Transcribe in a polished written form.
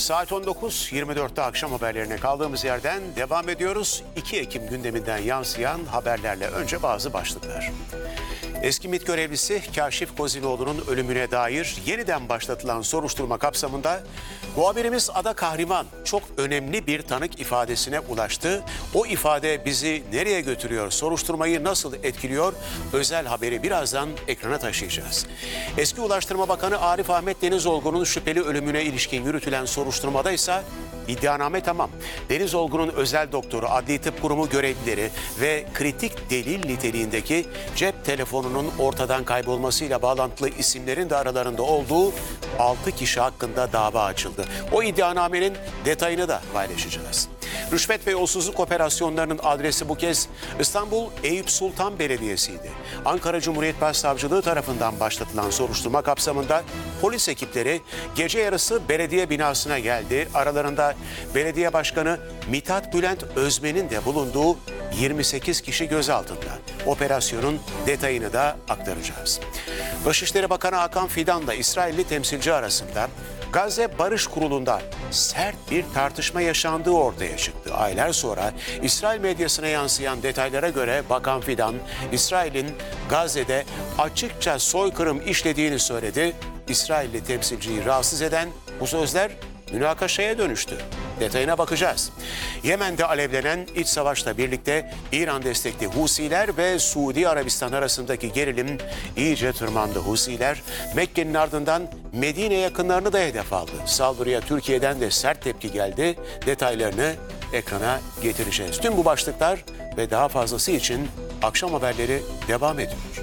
Saat 19.24'te akşam haberlerine kaldığımız yerden devam ediyoruz. 2 Ekim gündeminden yansıyan haberlerle önce bazı başlıklar. Eski MİT görevlisi Kaşif Kozinoğlu'nun ölümüne dair yeniden başlatılan soruşturma kapsamında muhabirimiz Ada Kahriman çok önemli bir tanık ifadesine ulaştı. O ifade bizi nereye götürüyor, soruşturmayı nasıl etkiliyor? Özel haberi birazdan ekrana taşıyacağız. Eski Ulaştırma Bakanı Arif Ahmet Denizolgu'nun şüpheli ölümüne ilişkin yürütülen soruşturmada ise iddianame tamam. Denizolgu'nun özel doktoru, Adli Tıp Kurumu görevlileri ve kritik delil niteliğindeki cep telefonunun ortadan kaybolmasıyla bağlantılı isimlerin de aralarında olduğu 6 kişi hakkında dava açıldı. O iddianamenin detayını da paylaşacağız. Rüşvet ve yolsuzluk operasyonlarının adresi bu kez İstanbul Eyüp Sultan Belediyesi'ydi. Ankara Cumhuriyet Başsavcılığı tarafından başlatılan soruşturma kapsamında polis ekipleri gece yarısı belediye binasına geldi. Aralarında belediye başkanı Mithat Bülent Özmen'in de bulunduğu 28 kişi gözaltında. Operasyonun detayını da aktaracağız. Dışişleri Bakanı Hakan Fidan'la İsrailli temsilci arasında Gazze Barış Kurulu'nda sert bir tartışma yaşandığı ortaya çıktı. Aylar sonra İsrail medyasına yansıyan detaylara göre Bakan Fidan, İsrail'in Gazze'de açıkça soykırım işlediğini söyledi. İsrailli temsilciyi rahatsız eden bu sözler münakaşaya dönüştü. Detayına bakacağız. Yemen'de alevlenen iç savaşla birlikte İran destekli Husiler ve Suudi Arabistan arasındaki gerilim iyice tırmandı. Husiler Mekke'nin ardından Medine yakınlarını da hedef aldı. Saldırıya Türkiye'den de sert tepki geldi. Detaylarını ekrana getireceğiz. Tüm bu başlıklar ve daha fazlası için akşam haberleri devam ediyor.